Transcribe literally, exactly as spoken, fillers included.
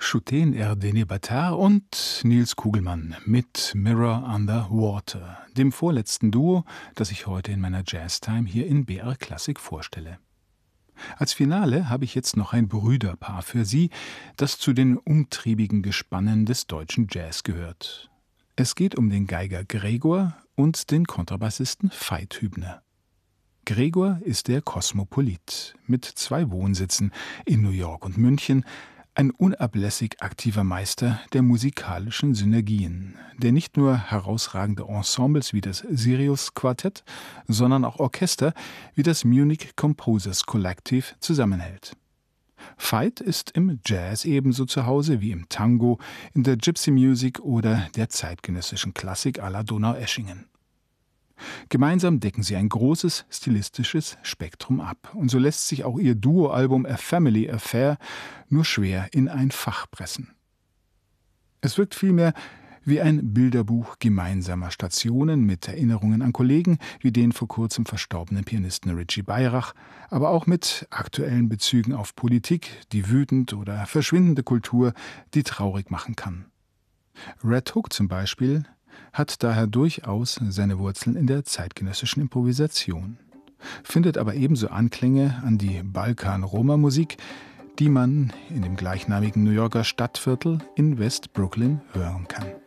Schutten Erdene Batar und Nils Kugelmann mit Mirror Under Water, dem vorletzten Duo, das ich heute in meiner Jazztime hier in B R Klassik vorstelle. Als Finale habe ich jetzt noch ein Brüderpaar für Sie, das zu den umtriebigen Gespannen des deutschen Jazz gehört. Es geht um den Geiger Gregor und den Kontrabassisten Veit Hübner. Gregor ist der Kosmopolit mit zwei Wohnsitzen in New York und München, ein unablässig aktiver Meister der musikalischen Synergien, der nicht nur herausragende Ensembles wie das Sirius Quartett, sondern auch Orchester wie das Munich Composers Collective zusammenhält. Veit ist im Jazz ebenso zu Hause wie im Tango, in der Gypsy Music oder der zeitgenössischen Klassik à la Donaueschingen. Gemeinsam decken sie ein großes stilistisches Spektrum ab. Und so lässt sich auch ihr Duoalbum A Family Affair nur schwer in ein Fach pressen. Es wirkt vielmehr wie ein Bilderbuch gemeinsamer Stationen mit Erinnerungen an Kollegen wie den vor kurzem verstorbenen Pianisten Richie Beirach, aber auch mit aktuellen Bezügen auf Politik, die wütend oder verschwindende Kultur, die traurig machen kann. Red Hook zum Beispiel hat daher durchaus seine Wurzeln in der zeitgenössischen Improvisation, findet aber ebenso Anklänge an die Balkan-Roma-Musik, die man in dem gleichnamigen New Yorker Stadtviertel in West Brooklyn hören kann.